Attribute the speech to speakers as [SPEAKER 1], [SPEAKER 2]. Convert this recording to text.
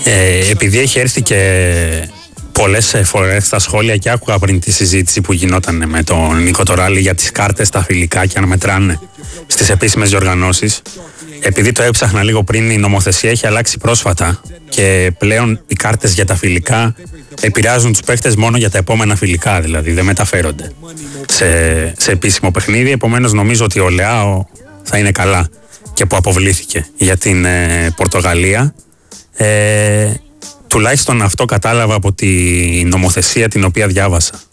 [SPEAKER 1] Επειδή έχει έρθει και πολλές φορές στα σχόλια και άκουγα πριν τη συζήτηση που γινόταν με τον Νίκο Τωράλη για τις κάρτες στα φιλικά και αν μετράνε στις επίσημες διοργανώσεις, επειδή το έψαχνα λίγο πριν, η νομοθεσία έχει αλλάξει πρόσφατα και πλέον οι κάρτες για τα φιλικά επηρεάζουν τους παίχτες μόνο για τα επόμενα φιλικά, δηλαδή δεν μεταφέρονται σε επίσημο παιχνίδι. Επομένως νομίζω ότι ο Λεάο θα είναι καλά και που αποβλήθηκε για την Πορτογαλία. Τουλάχιστον αυτό κατάλαβα από τη νομοθεσία την οποία διάβασα.